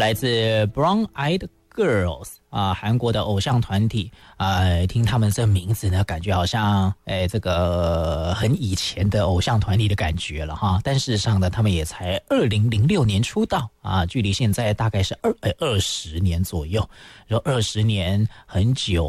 来自 Brown Eyed Girls 啊，韩国的偶像团体啊，听他们这名字呢，感觉好像这个很以前的偶像团体的感觉了哈。但事实上呢，他们也才2006年出道啊，距离现在大概是20年左右，说20年很久